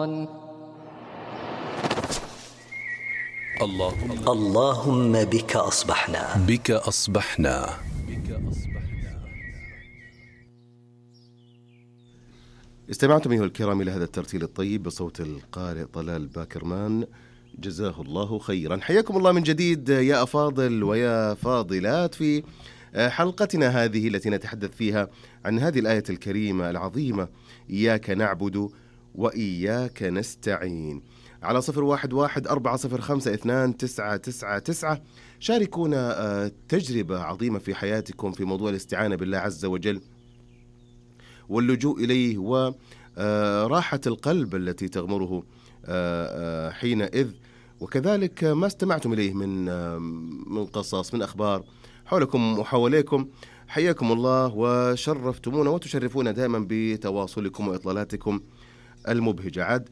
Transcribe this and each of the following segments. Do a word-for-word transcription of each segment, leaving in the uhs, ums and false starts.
القرآن. اللهم اللهم بك أصبحنا بك أصبحنا استمعتم أيها الكرام إلى هذا الترتيل الطيب بصوت القارئ طلال باكرمان، جزاه الله خيرا. حياكم الله من جديد يا أفاضل ويا فاضلات في حلقتنا هذه التي نتحدث فيها عن هذه الآية الكريمة العظيمة: إياك نعبد وإياك نستعين. على صفر واحد واحد أربعة صفر خمسة اثنان تسعة تسعة تسعة شاركونا تجربة عظيمة في حياتكم في موضوع الاستعانة بالله عز وجل واللجوء إليه وراحة القلب التي تغمره حينئذ، وكذلك ما استمعتم إليه من من قصص من أخبار حولكم وحواليكم. حياكم الله وشرفتمونا وتشرفونا دائما بتواصلكم وإطلالاتكم المبهجة. عاد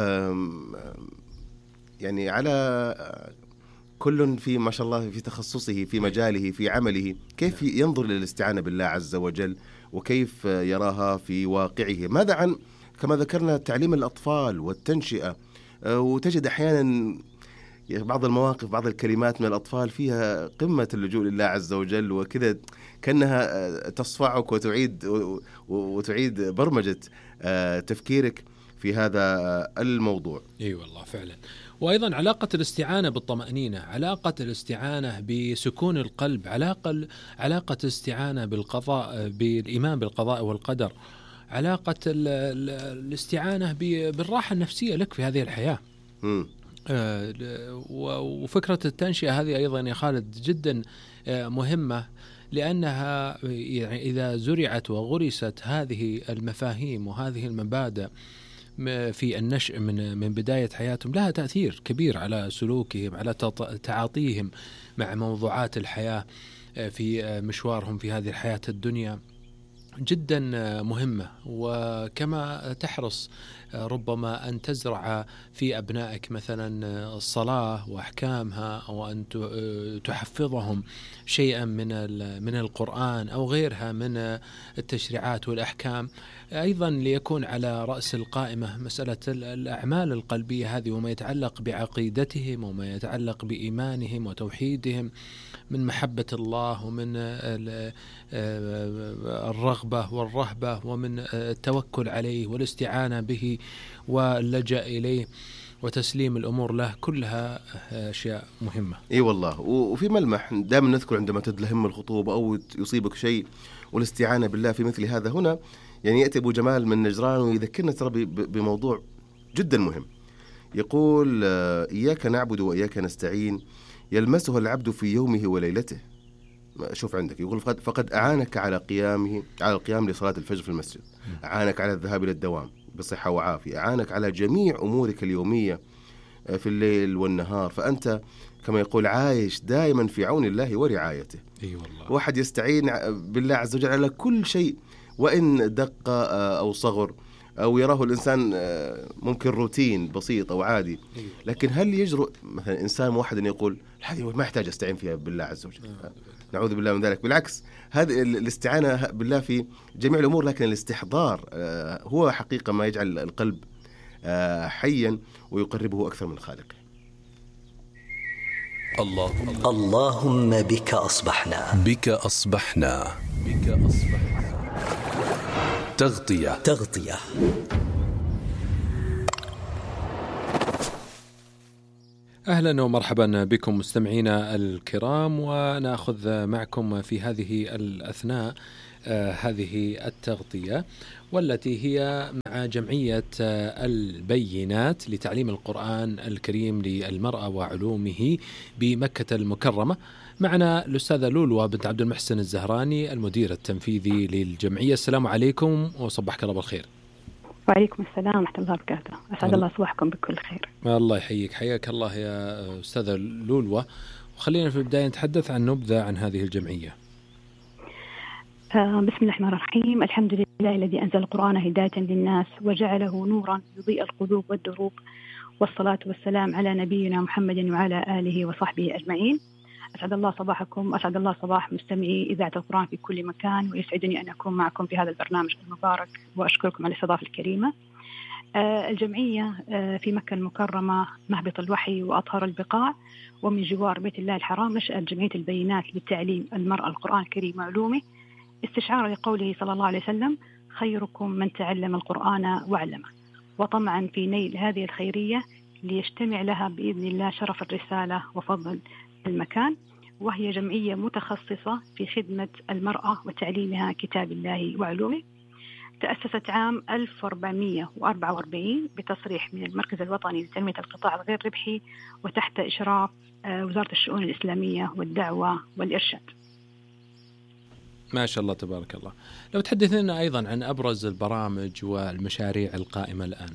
يعني على كل في ما شاء الله في تخصصه في مجاله في عمله كيف ينظر للاستعانة بالله عز وجل وكيف يراها في واقعه. ماذا عن كما ذكرنا تعليم الأطفال والتنشئة، وتجد أحيانا بعض المواقف بعض الكلمات من الأطفال فيها قمة اللجوء لله عز وجل، وكذا كأنها تصفعك وتعيد وتعيد برمجة تفكيرك في هذا الموضوع. اي والله فعلا. وايضا علاقه الاستعانه بالطمانينه، علاقه الاستعانه بسكون القلب، علاقه علاقه الاستعانه بالقضاء بالايمان بالقضاء والقدر، علاقه ال ال الاستعانه بالراحه النفسيه لك في هذه الحياه. م. آه وفكره التنشئه هذه ايضا يا خالد جدا مهمه، لانها يعني اذا زرعت وغرست هذه المفاهيم وهذه المبادئ في النشء من من بداية حياتهم لها تأثير كبير على سلوكهم، على تعاطيهم مع موضوعات الحياة في مشوارهم في هذه الحياة الدنيا، جدا مهمة. وكما تحرص ربما أن تزرع في أبنائك مثلا الصلاة وأحكامها، أو أن تحفظهم شيئا من من القرآن أو غيرها من التشريعات والأحكام، أيضا ليكون على رأس القائمة مسألة الأعمال القلبية هذه، وما يتعلق بعقيدتهم وما يتعلق بإيمانهم وتوحيدهم من محبة الله ومن الرغبة والرهبة ومن التوكل عليه والاستعانة به واللجأ إليه وتسليم الأمور له، كلها أشياء مهمة. إي والله. وفي ملمح دائما نذكر عندما تدلهم الخطوبة أو يصيبك شيء والاستعانة بالله في مثل هذا، هنا يعني يأتي أبو جمال من نجران ويذكرنا ترى بموضوع جدا مهم. يقول: إياك نعبد وإياك نستعين يلمسها العبد في يومه وليلته. شوف عندك، يقول: فقد أعانك على قيامه على القيام لصلاة الفجر في المسجد، أعانك على الذهاب إلى الدوام بصحة وعافية، أعانك على جميع أمورك اليومية في الليل والنهار، فأنت كما يقول عايش دائما في عون الله ورعايته. أي والله. واحد يستعين بالله عز وجل على كل شيء، وإن دق أو صغر أو يراه الإنسان ممكن روتين بسيط أو عادي، لكن هل يجرؤ مثلا إنسان واحد أن يقول هذه ما يحتاج أستعين فيها بالله عز وجل؟ نعوذ بالله من ذلك. بالعكس، هذه الاستعانة بالله في جميع الأمور، لكن الاستحضار هو حقيقة ما يجعل القلب حيا ويقربه أكثر من خالقه. اللهم اللهم بك أصبحنا بك أصبحنا بك أصبحنا تغطية تغطية أهلا ومرحبا بكم مستمعينا الكرام، ونأخذ معكم في هذه الأثناء آه هذه التغطية، والتي هي مع جمعية آه البينات لتعليم القرآن الكريم للمرأة وعلومه بمكة المكرمة. معنا الأستاذة لولوة بنت عبد المحسن الزهراني المدير التنفيذي للجمعية. السلام عليكم وصبحك الله بالخير. وعليكم السلام ورحمة الله وبركاته، أسعد الله صباحكم بكل خير. الله يحييك، حياك الله يا أستاذة لولوة. وخلينا في البداية نتحدث عن نبذة عن هذه الجمعية. آه بسم الله الرحمن الرحيم. الحمد لله الذي أنزل القرآن هداية للناس وجعله نورا يضيء القلوب والدروب، والصلاة والسلام على نبينا محمد وعلى آله وصحبه أجمعين. أسعد الله صباحكم، أسعد الله صباح مستمعي إذاعة القرآن في كل مكان، ويسعدني أن أكون معكم في هذا البرنامج المبارك، وأشكركم على الاستضافة الكريمة. الجمعية في مكة المكرمة مهبط الوحي وأطهر البقاع ومن جوار بيت الله الحرام نشأت جمعية البينات للتعليم المرأة القرآن الكريم وعلومه، استشعارا لقوله صلى الله عليه وسلم: خيركم من تعلم القرآن وعلمه، وطمعا في نيل هذه الخيرية ليجتمع لها بإذن الله شرف الرسالة وفضل المكان. وهي جمعية متخصصة في خدمة المرأة وتعليمها كتاب الله وعلومه. تأسست عام ألف وأربعمائة وأربعة وأربعين بتصريح من المركز الوطني لتنمية القطاع الغير ربحي وتحت إشراف وزارة الشؤون الإسلامية والدعوة والإرشاد. ما شاء الله تبارك الله. لو تحدثنا أيضا عن أبرز البرامج والمشاريع القائمة الآن.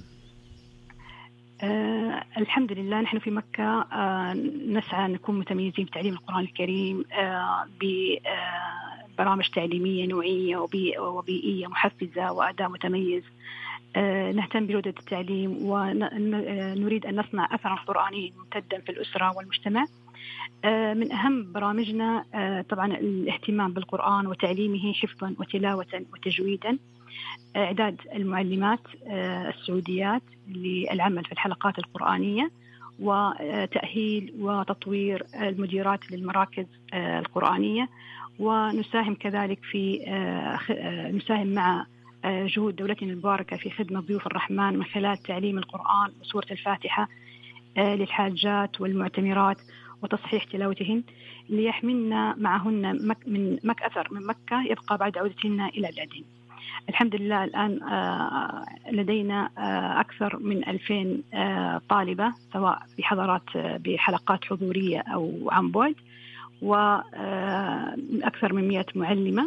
آه الحمد لله نحن في مكة آه نسعى نكون متميزين في تعليم القرآن الكريم آه ببرامج تعليمية نوعية وبيئية محفزة وأداء متميز. آه نهتم بجودة التعليم ونريد أن نصنع أثرا قرآنيا ممتدا في الأسرة والمجتمع. آه من أهم برامجنا آه طبعا الاهتمام بالقرآن وتعليمه حفظا وتلاوة وتجويدا، إعداد المعلمات السعوديات للعمل في الحلقات القرآنية، وتأهيل وتطوير المديرات للمراكز القرآنية، ونساهم كذلك في نساهم مع جهود دولتنا المباركة في خدمة ضيوف الرحمن من خلال تعليم القرآن وسورة الفاتحة للحاجات والمعتمرات وتصحيح تلاوتهن ليحملن معهن مك من مك أثر من مكة يبقى بعد عودتهن إلى بلادهن. الحمد لله الآن لدينا أكثر من ألفين طالبة سواء بحضارات بحلقات حضورية أو عن بعد، وأكثر من مئة معلمة.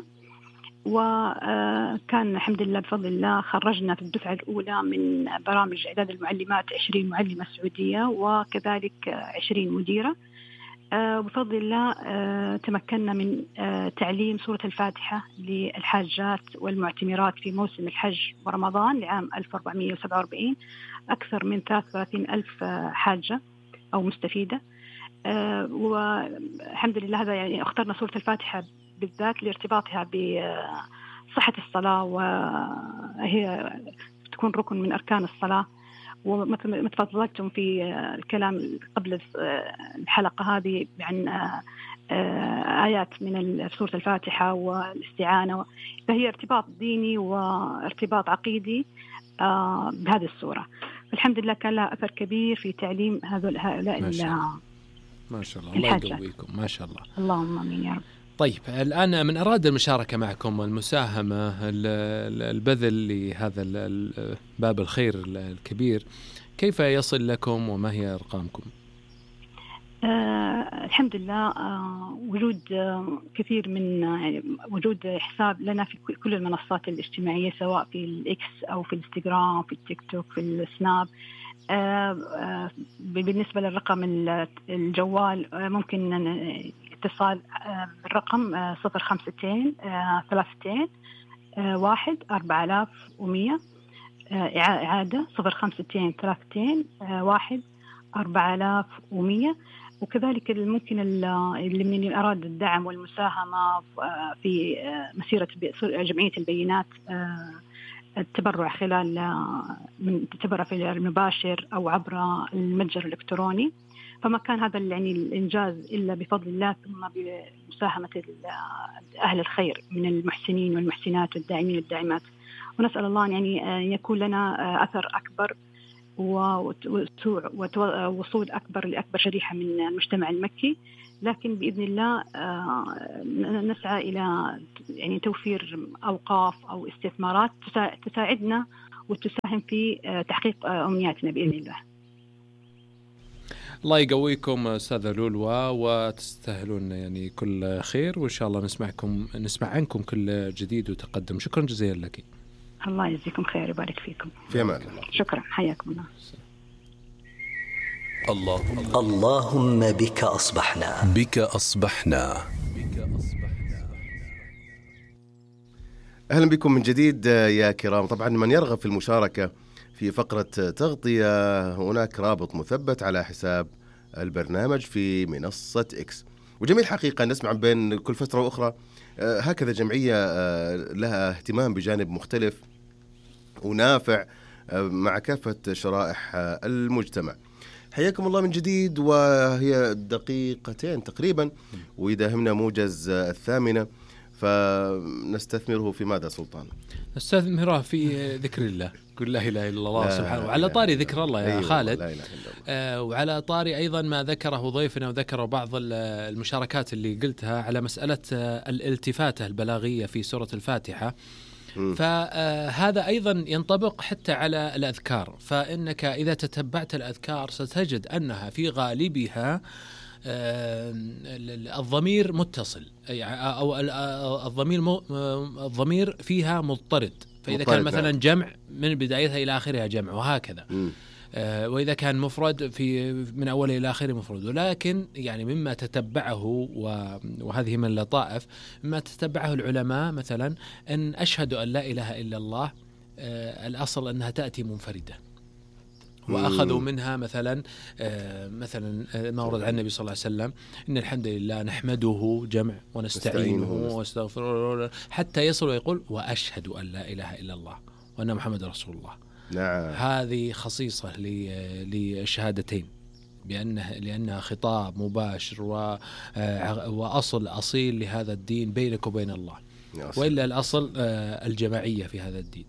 وكان الحمد لله بفضل الله خرجنا في الدفعة الأولى من برامج إعداد المعلمات عشرين معلمة سعودية وكذلك عشرين مديرة. آه بفضل الله آه تمكنا من آه تعليم سورة الفاتحة للحاجات والمعتمرات في موسم الحج ورمضان لعام ألف وأربعمائة وسبعة وأربعين أكثر من ثلاثة وثلاثين ألف حاجة أو مستفيدة. آه والحمد لله هذا يعني اخترنا سورة الفاتحة بالذات لارتباطها بصحة الصلاة، وهي تكون ركن من أركان الصلاة. ومثل ما تفضلتم في الكلام قبل الحلقة هذه عن آيات من سورة الفاتحة والاستعانة، فهي ارتباط ديني وارتباط عقيدي بهذه السورة. الحمد لله كان لها أثر كبير في تعليم هؤلاء ما شاء الله. ما شاء الله، الله يقويكم ما شاء الله. اللهم آمين يا رب. طيب الآن من أراد المشاركة معكم المساهمة البذل لهذا باب الخير الكبير، كيف يصل لكم وما هي أرقامكم؟ آه الحمد لله آه وجود آه كثير من آه وجود حساب لنا في كل المنصات الاجتماعية سواء في الإكس أو في الانستغرام في التيك توك في السناب. آه آه بالنسبة للرقم الجوال آه ممكن اتصال آه بالرقم آه صفر خمستين آه ثلاثتين آه واحد أربعة آلاف ومية، آه إعادة صفر خمستين ثلاثتين آه واحد أربعة آلاف ومية. وكذلك ممكن اللي من أراد الدعم والمساهمة في مسيرة جمعية البينات التبرع خلال من التبرع في المباشر أو عبر المتجر الإلكتروني، فما كان هذا يعني الإنجاز إلا بفضل الله ثم بمساهمة أهل الخير من المحسنين والمحسنات والداعمين والداعمات. ونسأل الله يعني يكون لنا أثر أكبر ووصول أكبر لأكبر شريحة من المجتمع المكي، لكن بإذن الله نسعى إلى يعني توفير أوقاف أو استثمارات تساعدنا وتساهم في تحقيق أمنياتنا بإذن الله. الله يقويكم أستاذة لولوى وتستاهلون يعني كل خير، وإن شاء الله نسمعكم نسمع عنكم كل جديد وتقدم. شكرا جزيلا لك. الله يجزيكم خير ويبارك فيكم. في أمان الله. شكرا، حياكم الله. اللهم اللهم بك أصبحنا بك أصبحنا أهلا بكم من جديد يا كرام. طبعا من يرغب في المشاركة في فقرة تغطية هناك رابط مثبت على حساب البرنامج في منصة إكس. وجميل حقيقة نسمع بين كل فترة وأخرى هكذا جمعية لها اهتمام بجانب مختلف ونافع مع كافة شرائح المجتمع. حياكم الله من جديد، وهي دقيقتين تقريبا ويداهمنا موجز الثامنة، فنستثمره في ماذا سلطان؟ نستثمره في ذكر الله، قل لا إله إلا الله سبحانه. وعلى طاري ذكر الله يا خالد، لا إله إلا الله. آه وعلى طاري أيضا ما ذكره ضيفنا وذكره بعض المشاركات اللي قلتها على مسألة الالتفاتة البلاغية في سورة الفاتحة، فهذا أيضا ينطبق حتى على الأذكار. فإنك إذا تتبعت الأذكار ستجد أنها في غالبها الضمير متصل، أو الضمير الضمير فيها مضطرد. فإذا كان مثلا جمع من بدايتها إلى آخرها جمع، وهكذا. وإذا كان مفرد في من أوله إلى آخره مفرد. ولكن يعني مما تتبعه، وهذه من اللطائف، مما تتبعه العلماء مثلا أن أشهد أن لا إله إلا الله، الأصل أنها تأتي منفردة. وأخذوا منها مثلا مثلا ما ورد عن النبي صلى الله عليه وسلم: إن الحمد لله نحمده جمع ونستعينه ونستغفره، حتى يصل ويقول: وأشهد أن لا إله إلا الله وأن محمد رسول الله. نعم. هذه خصيصة للشهادتين، بأنها لأنها خطاب مباشر وأصل أصيل لهذا الدين بينك وبين الله، وإلا الأصل الجماعية في هذا الدين.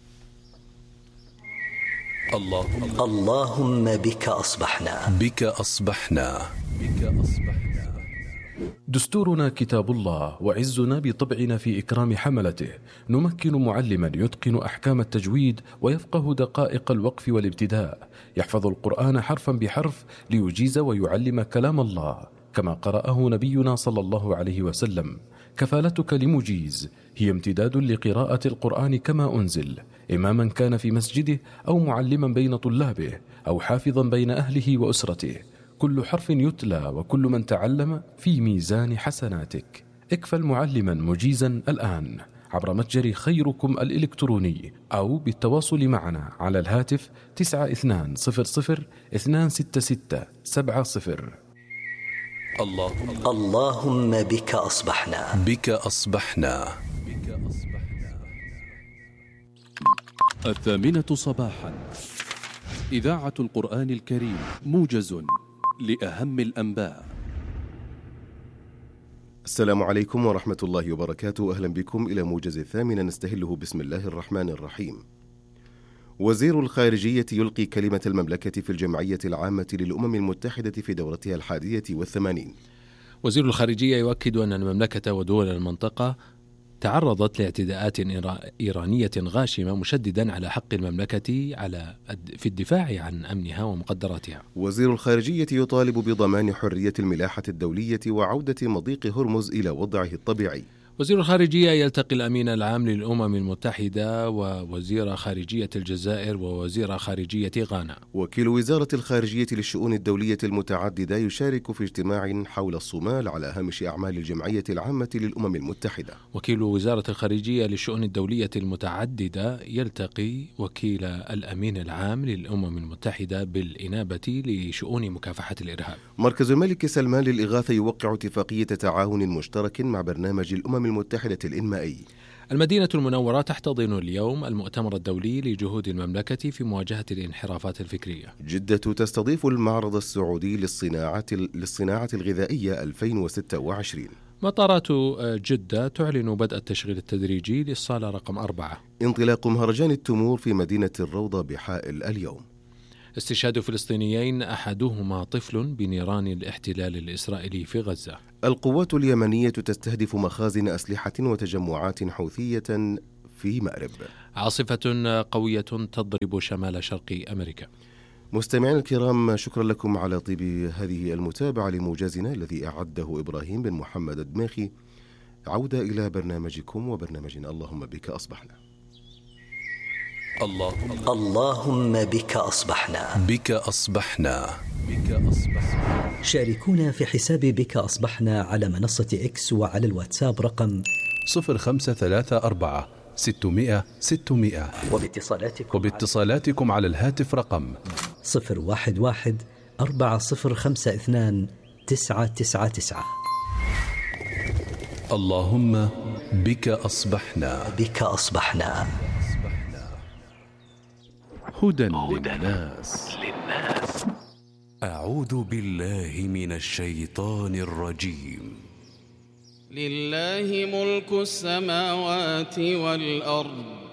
اللهم اللهم بك أصبحنا بك أصبحنا بك أصبحنا. دستورنا كتاب الله، وعزنا بطبعنا في إكرام حملته. نمكن معلما يتقن أحكام التجويد ويفقه دقائق الوقف والابتداء، يحفظ القرآن حرفا بحرف ليجيز ويعلم كلام الله كما قرأه نبينا صلى الله عليه وسلم. كفالتك لمجيز هي امتداد لقراءة القرآن كما أنزل، إماما كان في مسجده أو معلما بين طلابه أو حافظا بين أهله وأسرته. كل حرف يتلى وكل من تعلم في ميزان حسناتك. اكفل معلما مجيزا الآن عبر متجر خيركم الإلكتروني، أو بالتواصل معنا على الهاتف تسعة اثنان صفر صفر اثنان ستة ستة سبعة صفر. اللهم اللهم بك أصبحنا بك أصبحنا بك أصبحنا. الثامنة صباحا، إذاعة القرآن الكريم، موجز لأهم الأنباء. السلام عليكم ورحمة الله وبركاته. أهلا بكم إلى موجز الثامنة نستهله بسم الله الرحمن الرحيم. وزير الخارجية يلقي كلمة المملكة في الجمعية العامة للأمم المتحدة في دورتها الحادية والثمانين. وزير الخارجية يؤكد أن المملكة ودول المنطقة تعرضت لاعتداءات إيرانية غاشمة، مشددا على حق المملكة على في الدفاع عن أمنها ومقدراتها. وزير الخارجية يطالب بضمان حرية الملاحة الدولية وعودة مضيق هرمز إلى وضعه الطبيعي. وزير الخارجية يلتقي الأمين العام للأمم المتحدة ووزير خارجية الجزائر ووزير خارجية غانا. وكيل وزارة الخارجية للشؤون الدولية المتعددة يشارك في اجتماع حول الصومال على هامش أعمال الجمعية العامة للأمم المتحدة. وكيل وزارة الخارجية للشؤون الدولية المتعددة يلتقي وكيل الأمين العام للأمم المتحدة بالإنابة لشؤون مكافحة الإرهاب. مركز الملك سلمان للإغاثة يوقع اتفاقية تعاون مشترك مع برنامج الأمم المتحدة الإنمائي. المدينة المنورة تحتضن اليوم المؤتمر الدولي لجهود المملكة في مواجهة الانحرافات الفكرية. جدة تستضيف المعرض السعودي للصناعة للصناعة الغذائية ألفين وستة وعشرين. مطارات جدة تعلن بدء التشغيل التدريجي للصالة رقم أربعة. انطلاق مهرجان التمور في مدينة الروضة بحائل اليوم. استشهاد فلسطينيين أحدهما طفل بنيران الاحتلال الإسرائيلي في غزة. القوات اليمنية تستهدف مخازن أسلحة وتجمعات حوثية في مأرب. عاصفة قوية تضرب شمال شرق أمريكا. مستمعين الكرام، شكرا لكم على طيب هذه المتابعة لموجزنا الذي أعده إبراهيم بن محمد الدماخي. عودة إلى برنامجكم وبرنامجنا اللهم بك أصبحنا. اللهم اللهم بك أصبحنا بك أصبحنا بك أصبحنا. شاركونا في حساب بك أصبحنا على منصة إكس وعلى الواتساب رقم صفر خمسة ثلاثة أربعة ستمائة ستمائة. وباتصالاتكم وباتصالاتكم على الهاتف رقم صفر واحد واحد أربعة صفر خمسة اثنان تسعة تسعة تسعة. اللهم بك أصبحنا بك أصبحنا. هدى للناس. أعوذ بالله من الشيطان الرجيم. لله ملك السماوات والأرض